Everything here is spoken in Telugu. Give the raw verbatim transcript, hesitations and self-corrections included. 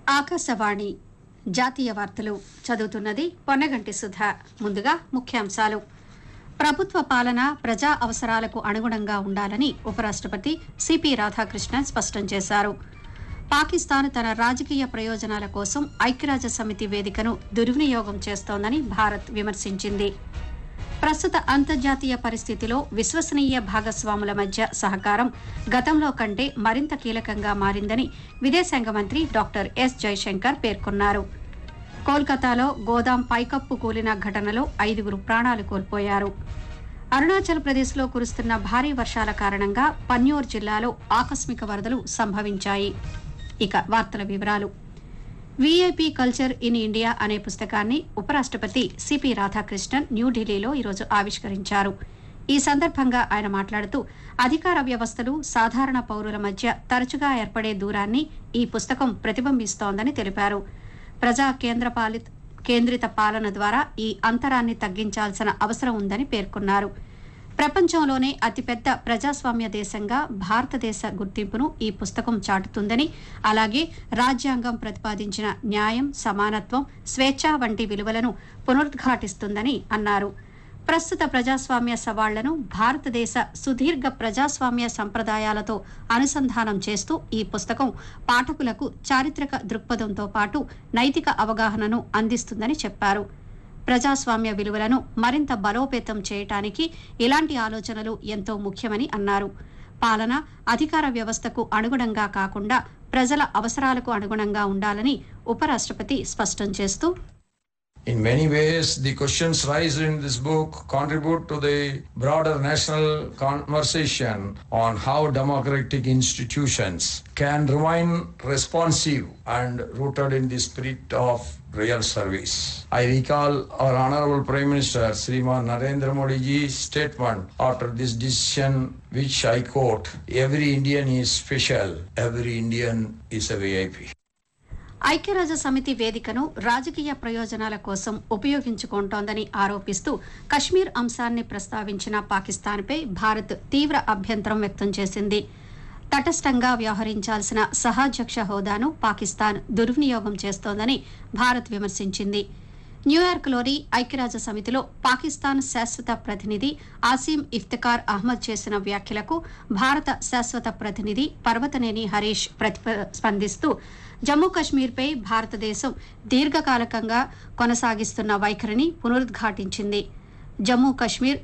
ఆకాశవాణి జాతీయ వార్తలు చదువుతున్నది పొన్నగంటి సుధా. ముందుగా ముఖ్యాంశాలు. ప్రభుత్వ పాలన ప్రజా అవసరాలకు అనుగుణంగా ఉండాలని ఉపరాష్ట్రపతి సిపి రాధాకృష్ణన్ స్పష్టం చేశారు. పాకిస్తాన్ తన రాజకీయ ప్రయోజనాల కోసం ఐక్యరాజ్య సమితి వేదికను దుర్వినియోగం చేస్తోందని భారత్ విమర్శించింది. ప్రస్తుత అంతర్జాతీయ పరిస్థితిలో విశ్వసనీయ భాగస్వాముల మధ్య సహకారం గతంలో కంటే మరింత కీలకంగా మారిందని విదేశాంగ మంత్రి డాక్టర్ ఎస్ జైశంకర్ పేర్కొన్నారు. కోల్కతాలో గోదాం పైకప్పు కూలిన ఘటనలో ఐదుగురు ప్రాణాలు కోల్పోయారు. అరుణాచల్ ప్రదేశ్లో కురుస్తున్న భారీ వర్షాల కారణంగా పన్యూర్ జిల్లాలో ఆకస్మిక వరదలు సంభవించాయి. ఇక వార్తల వివరాలు. వీఐపీ కల్చర్ ఇన్ ఇండియా అనే పుస్తకాన్ని ఉపరాష్ట్రపతి సిపి రాధాకృష్ణన్ న్యూఢిల్లీలో ఈరోజు ఆవిష్కరించారు. ఈ సందర్భంగా ఆయన మాట్లాడుతూ అధికార వ్యవస్థలు సాధారణ పౌరుల మధ్య తరచుగా ఏర్పడే దూరాన్ని ఈ పుస్తకం ప్రతిబింబిస్తోందని తెలిపారు. ప్రజా కేంద్రపాలిత కేంద్రిత పాలన ద్వారా ఈ అంతరాన్ని తగ్గించాల్సిన అవసరం ఉందని పేర్కొన్నారు. ప్రపంచంలోనే అతిపెద్ద ప్రజాస్వామ్య దేశంగా భారతదేశ గుర్తింపును ఈ పుస్తకం చాటుతుందని, అలాగే రాజ్యాంగం ప్రతిపాదించిన న్యాయం, సమానత్వం, స్వేచ్ఛ వంటి విలువలను పునరుద్ఘాటిస్తుందని అన్నారు. ప్రస్తుత ప్రజాస్వామ్య సవాళ్లను భారతదేశ సుదీర్ఘ ప్రజాస్వామ్య సంప్రదాయాలతో అనుసంధానం చేస్తూ ఈ పుస్తకం పాఠకులకు చారిత్రక దృక్పథంతో పాటు నైతిక అవగాహనను అందిస్తుందని చెప్పారు. ప్రజాస్వామ్య విలువలను మరింత బలోపేతం చేయటానికి ఇలాంటి ఆలోచనలు ఎంతో ముఖ్యమని అన్నారు. పాలన అధికార వ్యవస్థకు అనుగుణంగా కాకుండా ప్రజల అవసరాలకు అనుగుణంగా ఉండాలని ఉపరాష్ట్రపతి స్పష్టం చేస్తూ, In many ways, the questions raised in this book contribute to the broader national conversation on how democratic institutions can remain responsive and rooted in the spirit of real service. I recall our Honorable Prime Minister Sriman Narendra Modi ji's statement after this decision, which I quote, "Every Indian is special, every Indian is a V I P." ఐక్యరాజ్య సమితి వేదికను రాజకీయ ప్రయోజనాల కోసం ఉపయోగించుకుంటోందని ఆరోపిస్తూ కశ్మీర్ అంశాన్ని ప్రస్తావించిన పాకిస్తాన్పై భారత్ తీవ్ర అభ్యంతరం వ్యక్తం చేసింది. తటస్థంగా వ్యవహరించాల్సిన సహాధ్యక్ష హోదాను పాకిస్తాన్ దుర్వినియోగం చేస్తోందని భారత్ విమర్శించింది. న్యూయార్క్లోని ఐక్యరాజ్య సమితిలో పాకిస్తాన్ శాశ్వత ప్రతినిధి ఆసిమ్ ఇఫ్తికార్ అహ్మద్ చేసిన వ్యాఖ్యలకు భారత శాశ్వత ప్రతినిధి పర్వతనేని హరీష్ ప్రతిస్పందిస్తూ జమ్మూ కశ్మీర్పై భారతదేశం దీర్ఘకాలికంగా కొనసాగిస్తున్న వైఖరిని పునరుద్ఘాటించింది. జమ్మూ కశ్మీర్